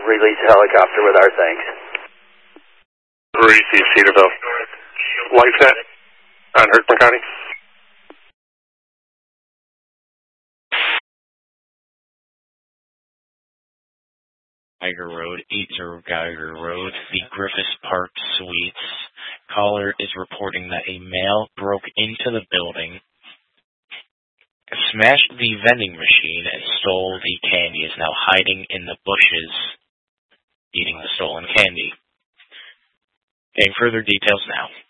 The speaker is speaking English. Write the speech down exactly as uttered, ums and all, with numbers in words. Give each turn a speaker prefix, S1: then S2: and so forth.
S1: release a helicopter with our thanks.
S2: Receive Cedarville. LifeNet on Herkimer County.
S3: Geiger Road, eighty Geiger Road, the Griffiths Park Suites. Caller is reporting that a male broke into the building, smashed the vending machine, and stole the candy. Is now hiding in the bushes, eating the stolen candy. Getting further details now.